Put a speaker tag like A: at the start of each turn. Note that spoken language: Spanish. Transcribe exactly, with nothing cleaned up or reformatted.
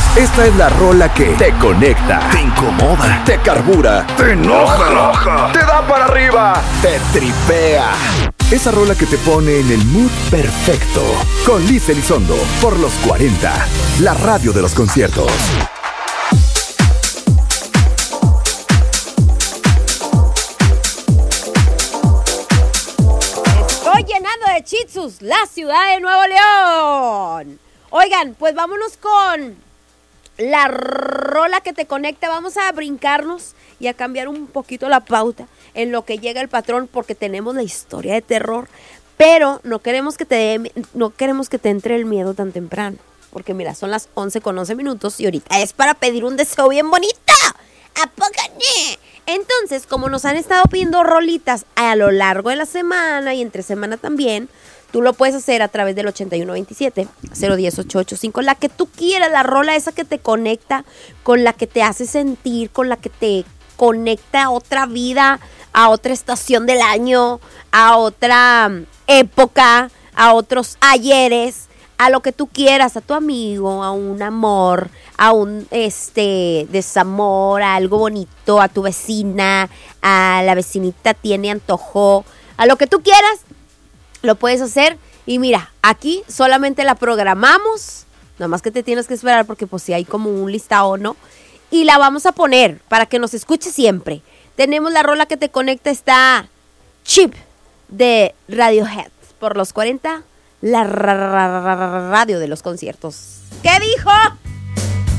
A: Esta es la rola que te conecta, te incomoda, te carbura, te enoja, te da para arriba, te tripea. Esa rola que te pone en el mood perfecto. Con Liz Elizondo, por los cuarenta, la radio de los conciertos.
B: Estoy llenando de chitsus la ciudad de Nuevo León. Oigan, pues vámonos con la rola que te conecta. Vamos a brincarnos y a cambiar un poquito la pauta en lo que llega el patrón, porque tenemos la historia de terror, pero no queremos que te no queremos que te entre el miedo tan temprano, porque mira, son las once con once minutos y ahorita es para pedir un deseo bien bonito. ¿A poco no? Entonces, como nos han estado pidiendo rolitas a lo largo de la semana y entre semana también, tú lo puedes hacer a través del ochenta y uno veintisiete, cero diez, ocho ocho cinco, la que tú quieras, la rola esa que te conecta, con la que te hace sentir, con la que te conecta a otra vida, a otra estación del año, a otra época, a otros ayeres, a lo que tú quieras, a tu amigo, a un amor, a un este desamor, a algo bonito, a tu vecina, a la vecinita tiene antojo, a lo que tú quieras, lo puedes hacer. Y mira, aquí solamente la programamos, nada más que te tienes que esperar porque pues si hay como un listado, ¿no? Y la vamos a poner para que nos escuche siempre. Tenemos la rola que te conecta, está Chip de Radiohead. Por los cuarenta, la radio de los conciertos. ¿Qué dijo?